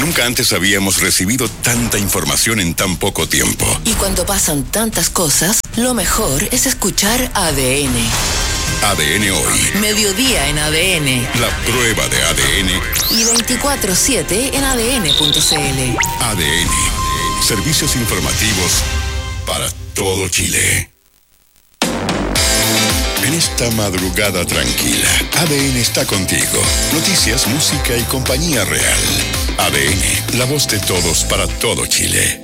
Nunca antes habíamos recibido tanta información en tan poco tiempo. Y cuando pasan tantas cosas, lo mejor es escuchar ADN. ADN Hoy. Mediodía en ADN. La prueba de ADN. Y 24/7 en ADN.cl. ADN. Servicios informativos para todo Chile. En esta madrugada tranquila, ADN está contigo. Noticias, música y compañía real. ADN, la voz de todos para todo Chile.